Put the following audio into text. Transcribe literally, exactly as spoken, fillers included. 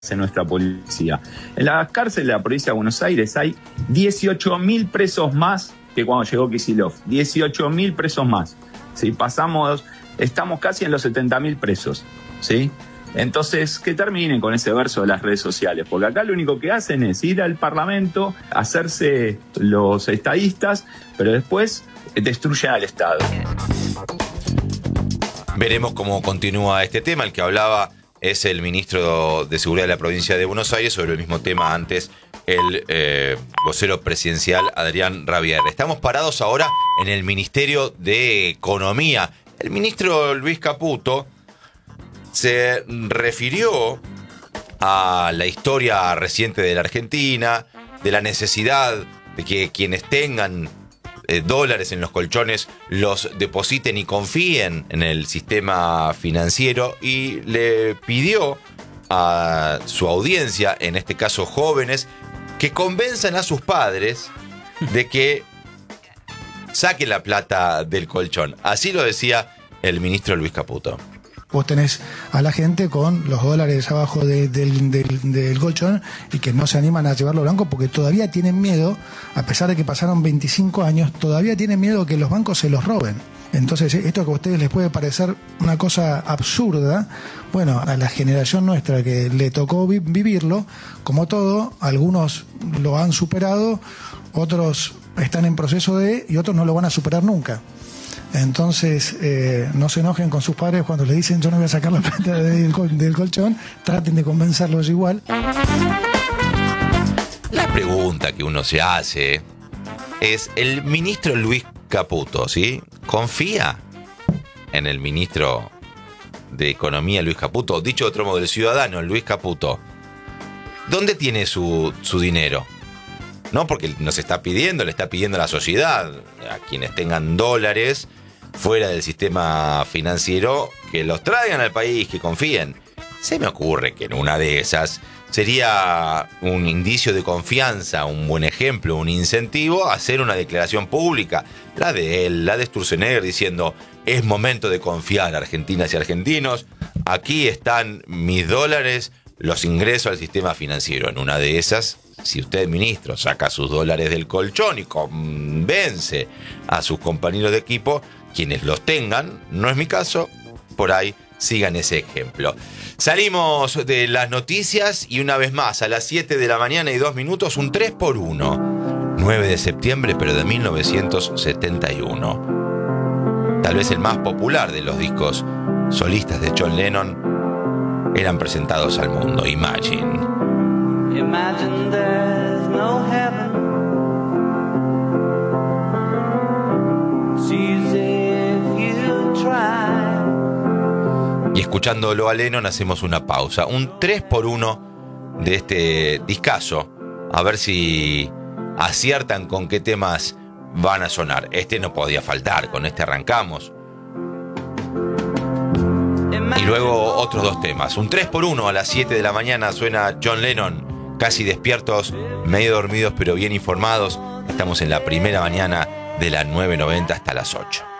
en nuestra policía. En las cárceles de la provincia de Buenos Aires hay dieciocho mil presos más que cuando llegó Kicillof. dieciocho mil presos más. ¿Sí? Pasamos, estamos casi en los setenta mil presos. ¿Sí? Entonces, que terminen con ese verso de las redes sociales, porque acá lo único que hacen es ir al Parlamento, hacerse los estadistas, pero después destruyen al Estado. Veremos cómo continúa este tema. El que hablaba es el ministro de Seguridad de la provincia de Buenos Aires, sobre el mismo tema antes el eh, vocero presidencial Adrián Rabier. Estamos parados ahora en el Ministerio de Economía. El ministro Luis Caputo se refirió a la historia reciente de la Argentina, de la necesidad de que quienes tengan eh, dólares en los colchones los depositen y confíen en el sistema financiero, y le pidió a su audiencia, en este caso jóvenes, que convenzan a sus padres de que saquen la plata del colchón. Así lo decía el ministro Luis Caputo. Vos tenés a la gente con los dólares abajo de, del, del, del colchón y que no se animan a llevarlo al banco porque todavía tienen miedo, a pesar de que pasaron veinticinco años, todavía tienen miedo que los bancos se los roben. Entonces, esto que a ustedes les puede parecer una cosa absurda, bueno, a la generación nuestra que le tocó vi- vivirlo, como todo, algunos lo han superado, otros están en proceso de, y otros no lo van a superar nunca. Entonces, eh, no se enojen con sus padres cuando les dicen yo no voy a sacar la plata del, col- del colchón, traten de convencerlos igual. La pregunta que uno se hace es, el ministro Luis Caputo, ¿sí? ¿Confía en el ministro de Economía Luis Caputo? Dicho de otro modo, el ciudadano Luis Caputo, ¿dónde tiene su, su dinero? No, porque nos está pidiendo, le está pidiendo a la sociedad, a quienes tengan dólares fuera del sistema financiero, que los traigan al país, que confíen. Se me ocurre que en una de esas sería un indicio de confianza, un buen ejemplo, un incentivo, hacer una declaración pública, la de él, la de Sturzenegger, diciendo: es momento de confiar, argentinas y argentinos, aquí están mis dólares, los ingreso al sistema financiero. En una de esas, si usted, ministro, saca sus dólares del colchón y convence a sus compañeros de equipo, quienes los tengan, no es mi caso, por ahí sigan ese ejemplo. Salimos de las noticias y una vez más, a las siete de la mañana y dos minutos, un tres por uno. nueve de septiembre, pero de mil novecientos setenta y uno. Tal vez el más popular de los discos solistas de John Lennon eran presentados al mundo. Imagine. Imagine there's no heaven. It's easy if you try. Y escuchándolo a Lennon hacemos una pausa. Un tres por uno de este discazo. A ver si aciertan con qué temas van a sonar. Este no podía faltar, con este arrancamos. Y luego otros dos temas. Un tres por uno a las siete de la mañana suena John Lennon. Casi despiertos, medio dormidos pero bien informados. Estamos en la primera mañana de la nueve noventa hasta las ocho.